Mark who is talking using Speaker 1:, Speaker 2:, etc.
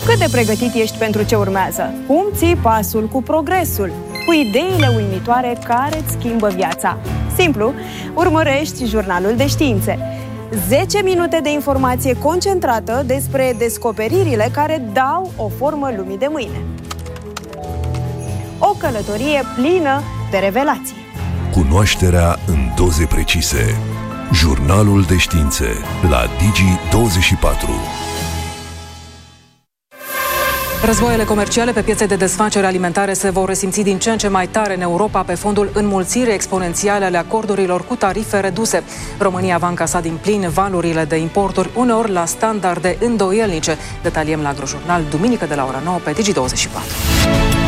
Speaker 1: Cât de pregătit ești pentru ce urmează? Cum ții pasul cu progresul? Cu ideile uimitoare care îți schimbă viața? Simplu, urmărești Jurnalul de Științe. 10 minute de informație concentrată despre descoperirile care dau o formă lumii de mâine. O călătorie plină de revelații.
Speaker 2: Cunoașterea în doze precise. Jurnalul de Științe la Digi24.
Speaker 3: Războaiele comerciale pe piețe de desfacere alimentare se vor resimți din ce în ce mai tare în Europa pe fondul înmulțirii exponențiale ale acordurilor cu tarife reduse. România va încasa din plin valurile de importuri, uneori la standarde îndoielnice. Detaliem la Agrojurnal, duminică de la ora 9 pe Digi24.